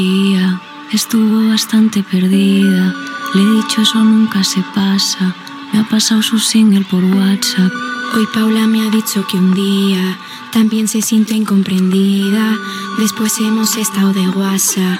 Estuvo bastante perdida. Le he dicho eso nunca se pasa. Me ha pasado su single por WhatsApp. Hoy Paula me ha dicho que un día también se sintió incomprendida. Después hemos estado de WhatsApp.